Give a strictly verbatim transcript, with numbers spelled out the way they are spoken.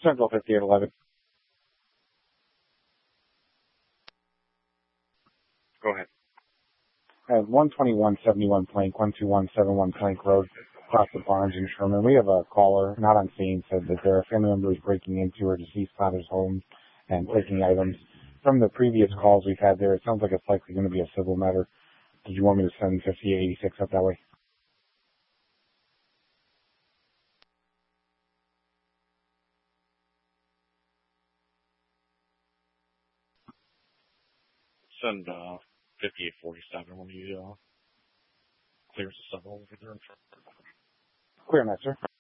Central fifty-eight eleven. Go ahead. I have one twenty-one seventy-one Plank, one two one seven one Plank Road, across the Barnes in Sherman. We have a caller, not on scene, said that there are family members breaking into her deceased father's home and taking items. From the previous calls we've had there, it sounds like it's likely going to be a civil matter. Did you want me to send fifty-eight eighty-six up that way? Send uh, fifty-eight forty-seven when you uh, clears the civil over there in front. Clear, that, sir.